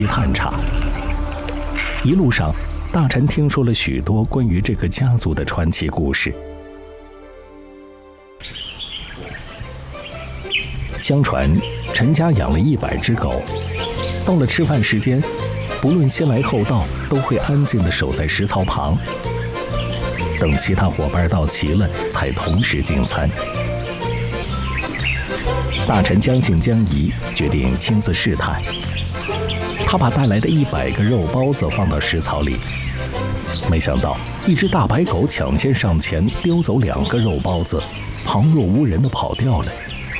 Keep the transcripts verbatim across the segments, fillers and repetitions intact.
探查。一路上，大臣听说了许多关于这个家族的传奇故事。相传，陈家养了一百只狗，到了吃饭时间，不论先来后到，都会安静地守在食槽旁，等其他伙伴到齐了，才同时进餐。大臣将信将疑，决定亲自试探。他把带来的一百个肉包子放到食槽里，没想到一只大白狗抢先上前丢走两个肉包子，旁若无人地跑掉了。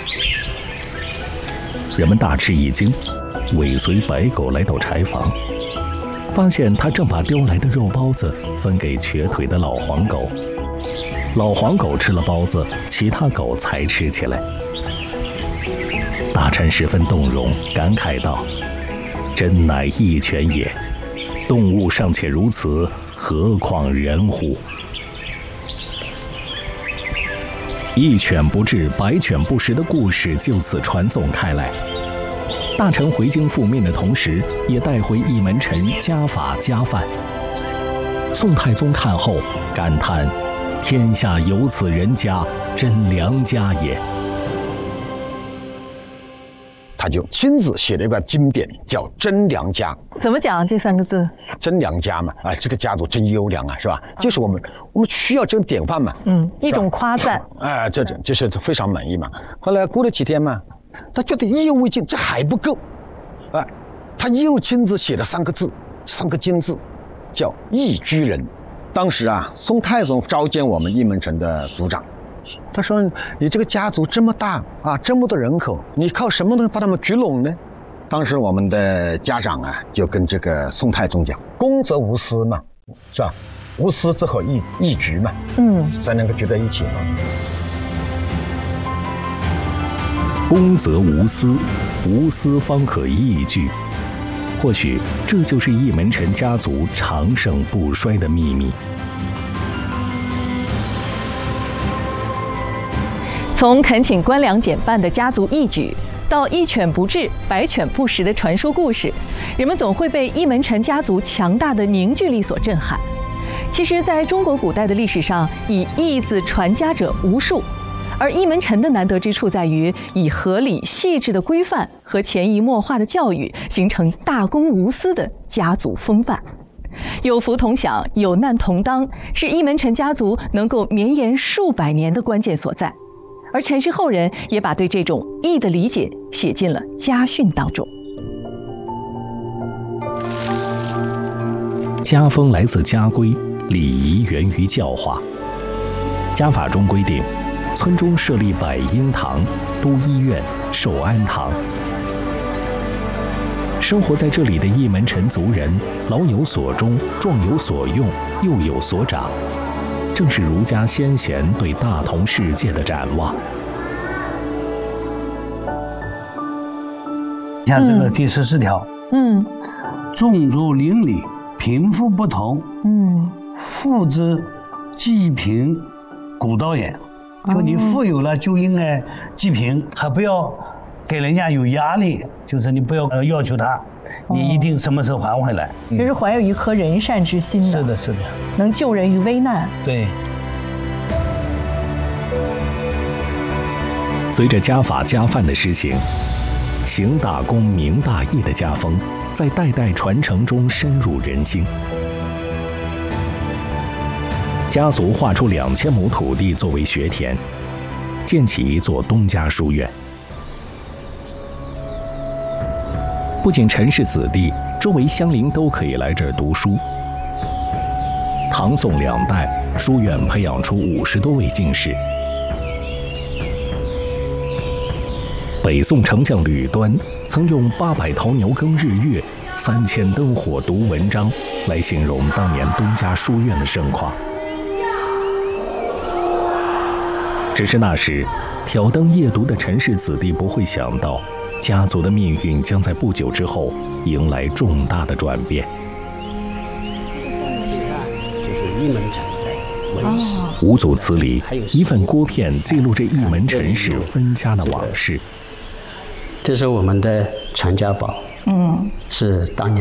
人们大吃一惊，尾随白狗来到柴房，发现他正把丢来的肉包子分给瘸腿的老黄狗。老黄狗吃了包子，其他狗才吃起来。大臣十分动容，感慨道：“真乃义犬也！动物尚且如此，何况人乎？”一犬不治，百犬不食的故事就此传颂开来。大臣回京复命的同时，也带回一门臣家法家范。宋太宗看后感叹：“天下有此人家，真良家也。” 他就亲自写了一本经典，叫《真良家》。 怎么讲这三个字？ 真良家嘛，啊，这个家族真优良啊，是吧？就是我们我们需要这种典范嘛。 嗯，一种夸赞。 哎，这种就是非常满意嘛。后来过了几天嘛，他觉得意犹未尽，这还不够，啊，他又亲自写了三个字，三个金字，叫义居人。当时啊，宋太宗召见我们义门城的族长。他说：“你这个家族这么大啊，这么多人口，你靠什么能把他们聚拢呢？”当时我们的家长啊，就跟这个宋太宗讲：“公则无私嘛，是吧？无私则可义义聚嘛，嗯，才能够聚在一起嘛。 公则无私，无私方可义聚。或许这就是义门臣家族长盛不衰的秘密。” 从恳请官粮减半的家族义举，到一犬不治，百犬不食的传说故事，人们总会被义门臣家族强大的凝聚力所震撼。其实，在中国古代的历史上，以义字传家者无数，而义门臣的难得之处在于以合理细致的规范和潜移默化的教育，形成大公无私的家族风范。有福同享，有难同当，是义门臣家族能够绵延数百年的关键所在。而陈氏后人也把对这种义的理解写进了家训当中。 家风来自家规，礼仪源于教化。家法中规定，村中设立百婴堂、都医院、寿安堂。生活在这里的义门臣族人，老有所终，壮有所用，幼有所长。正是儒家先贤对大同世界的展望。 像这个第十四条， 嗯， 种族邻里，贫富不同，嗯，富之济贫，古道也。就你富有了，就应该济贫，还不要给人家有压力，就是你不要要求他。你一定什么时候还回来？ 就是怀有一颗仁善之心的。 是的，是的， 能救人于危难。 对。 随着家法家范的施行，行大公、明大义的家风在代代传承中深入人心。家族划出两千亩土地作为学田，建起一座东家书院。不仅陈氏子弟，周围乡邻都可以来这儿读书。唐宋两代，书院培养出五十多位进士。北宋丞相吕端曾用八百头牛耕日月，三千灯火读文章来形容当年东家书院的盛况。只是那时挑灯夜读的陈氏子弟不会想到，家族的命运将在不久之后迎来重大的转变。 就是义门臣的文史， 五祖祠里一份锅片记录着义门陈氏分家的往事。 这是我们的传家宝， 嗯，是当年。